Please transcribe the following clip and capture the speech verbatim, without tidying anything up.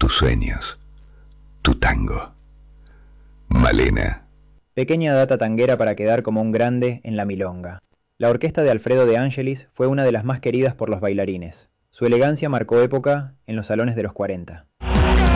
tus sueños, tu tango. Malena. Pequeña data tanguera para quedar como un grande en la milonga. La orquesta de Alfredo de Angelis fue una de las más queridas por los bailarines. Su elegancia marcó época en los salones de los cuarenta.